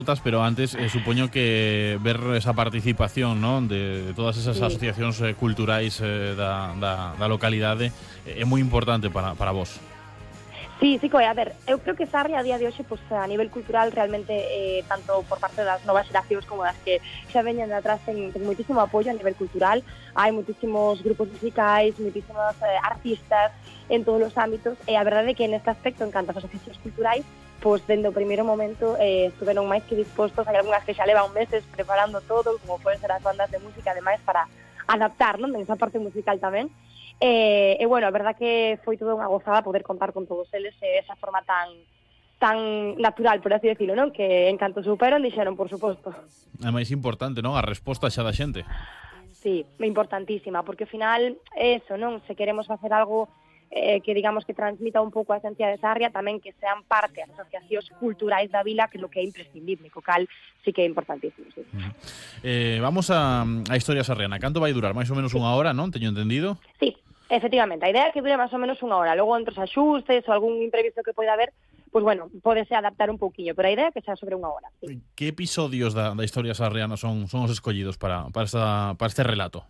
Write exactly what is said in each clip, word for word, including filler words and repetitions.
Pero antes eh, supoño que ver esa participación, ¿no?, de, de todas esas Sí. asociacións eh, culturais eh, da, da, da localidade é moi importante para, para vos. Sí, sí, que a ver, eu creo que Sarria a día de hoxe, pues, a nivel cultural realmente eh, tanto por parte das novas xeracións como das que xa veñan de atrás ten, ten moitísimo apoio a nivel cultural. Hai moitísimos grupos musicais, moitísimos eh, artistas en todos os ámbitos e a verdade é que neste aspecto, en canto ás asociacións culturais, pois dende o primeiro momento eh, estuveron máis que dispostos. Hai algunhas que xa levan meses preparando todo, como poden ser as bandas de música, ademais, para adaptar, non?, esa parte musical tamén. E, e bueno, a verdad que foi toda unha gozada poder contar con todos eles e esa forma tan tan natural, por así decirlo, non? Que en canto superan, dixeron, por suposto. É máis importante, non?, a resposta xa da xente. Sí, é importantísima, porque ao final é eso, non? Se queremos facer algo eh, que digamos que transmita un pouco a esencia de Sarria, tamén que sean parte as asociacións culturais da vila, que é lo que é imprescindible, co cal sí que é importantísimo, sí. Uh -huh. eh, vamos a, a historia sarriana. Canto vai durar? Máis ou menos Sí. unha hora, non? Teño entendido. Sí, efectivamente, a idea é que dure máis ou menos unha hora, logo entre os axustes ou algún imprevisto que poida haber, pois bueno, pódese adaptar un pouquiño, pero a idea é que xa sobre unha hora, sí. Que episodios da, da historia sarriana son, son os escollidos para, para, esta, para este relato?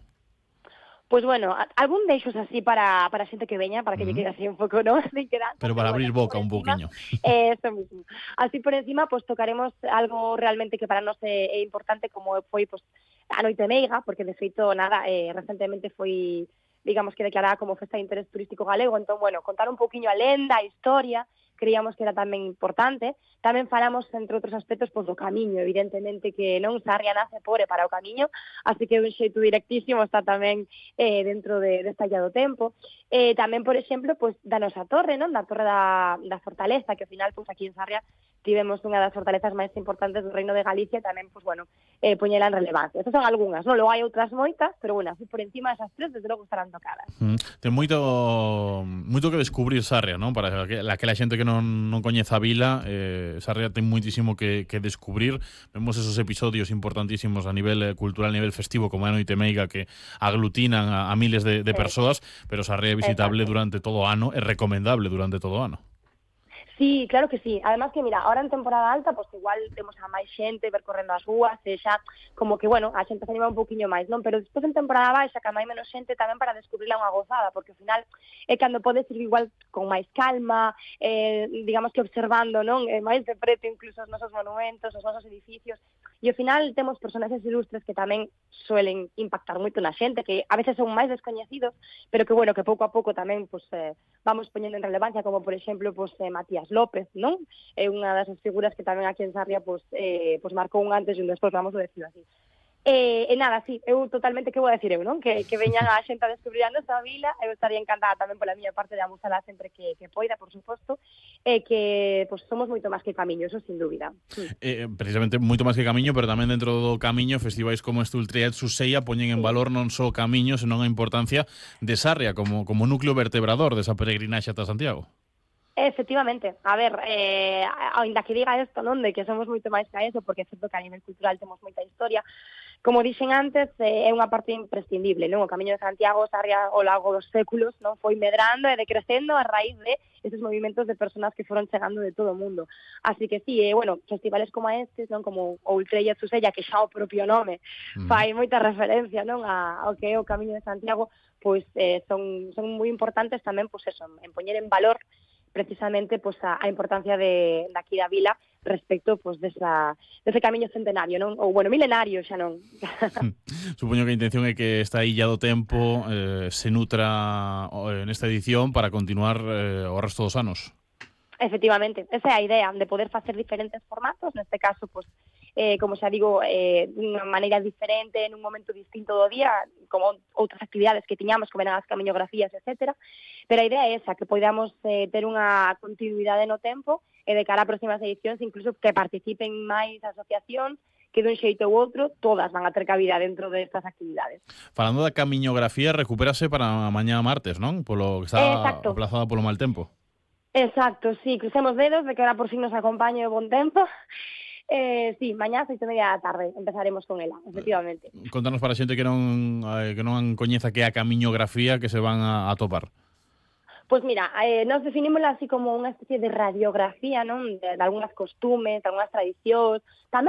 Pois bueno, algún deixos así para, para a xente que veña, para que lle quede así un pouco, non? De quedanza, pero para pero abrir bueno, boca un pouquiño. Eh, eso mismo. Así por encima, pues tocaremos algo realmente que para nós é, é importante, como foi pues, a Noite Meiga, porque de feito, nada, eh, recentemente foi, digamos que declarada como festa de interés turístico galego, entón, bueno, contar un pouquiño a lenda, a historia, creíamos que era tamén importante. Tamén falamos, entre outros aspectos, pois, do camiño, evidentemente que non Sarria nace por e para o camiño, así que un xeito directísimo está tamén eh, dentro de, desta Illa do Tempo. Eh, tamén, por exemplo, pois, da nosa torre, non? Da torre da, da Fortaleza, que ao final, pois, aquí en Sarria tivemos unha das fortalezas máis importantes do Reino de Galicia, tamén, pois, bueno, eh, poñela en relevancia. Estas son algunhas, non? Logo hai outras moitas, pero, bueno, así por encima esas tres, desde logo estarán tocadas. Mm. Ten moito moito que descubrir Sarria, non? Para que, aquela xente que non, non coñeza a vila, eh, Sarria ten moitísimo que, que descubrir. Vemos esos episodios importantísimos a nivel eh, cultural, a nivel festivo, como a Noite Meiga, que aglutinan a, a miles de, de persoas, pero Sarria é visitable Exacto. durante todo o ano, é recomendable durante todo o ano. Sí, claro que sí. Además que, mira, ahora en temporada alta, pues igual temos a máis xente percorrendo as rúas, e xa, como que, bueno, a xente se anima un poquinho máis, non? Pero despois en temporada baixa, que hai menos xente, tamén para descubrirla unha gozada, porque ao final é cando podes ir igual con máis calma, eh, digamos que observando, non? Eh, máis de preto incluso os nosos monumentos, os nosos edificios, e ao final temos personaxes ilustres que tamén suelen impactar moito na xente, que a veces son máis descoñecidos, pero que, bueno, que pouco a pouco tamén, pues, eh, vamos poñendo en relevancia, como, por exemplo, pues, eh, Matías López, non? É unha das figuras que tamén aquí en Sarria pues, eh, pues marcou un antes e un despois, vamos a decirlo así. E, e nada, sí, eu totalmente, que vou a decir eu, non? Que, que veñan a xente a descubrir a nosa vila, eu estaría encantada tamén pola miña parte de amosala sempre que, que poida, por suposto, e que pues, somos moito máis que camiño, eso sin dúbida. Sí. Eh, precisamente moito máis que camiño, pero tamén dentro do camiño, festivais como este Ultriet Suseia poñen en valor non só o camiño, senón a importancia de Sarria como, como núcleo vertebrador desa peregrinaxe ata Santiago. Efectivamente, a ver, eh, ainda que diga isto, non, de que somos moito máis que eso, porque é certo que a nivel cultural temos moita historia, como dixen antes, eh, é unha parte imprescindible, non? O Camiño de Santiago, Sarria, ao longo dos séculos, non, foi medrando e decrecendo a raíz de estes movimentos de personas que foron chegando de todo o mundo. Así que sí, eh, bueno, festivales como estes, non, como o Ultrella Susella, que xa o propio nome mm. fai moita referencia, non, a, ao que é o Camiño de Santiago, pois eh, son, son moi importantes tamén, pois eso, en poñer en valor precisamente pues, a, a importancia de, de aquí da vila respecto pues, desa, dese camiño centenario, non? Ou, bueno, milenario xa non. Supoño que a intención é que esta Illa do Tempo eh, se nutra eh, nesta edición para continuar eh, o resto dos anos. Efectivamente, esa é a idea, de poder facer diferentes formatos, neste caso, pues, eh, como xa digo, eh, dunha maneira diferente, nun momento distinto do día, como outras actividades que tiñamos, como eran as camiñografías, etcétera. Pero a idea é esa, que podamos eh, ter unha continuidade no tempo e de cara a próximas edicións, incluso que participen máis asociacións, que dun xeito ou outro, todas van a ter cabida dentro destas actividades. Falando da camiñografía, recupérase para mañá martes, non? Polo que está Exacto. aplazada polo mal tempo. Exacto, sí, crucemos dedos de que ahora por fin nos acompañe o bon tempo. Eh, sí, mañá seis e media da tarde empezaremos con ela, efectivamente. Contanos para a xente que non eh, que non coñeza que é a camiñografía, que se van a, a topar. Pois mira, eh, nos definímola así como unha especie de radiografía, non? De, de algunhas costumes, de algunhas tradicións, tamén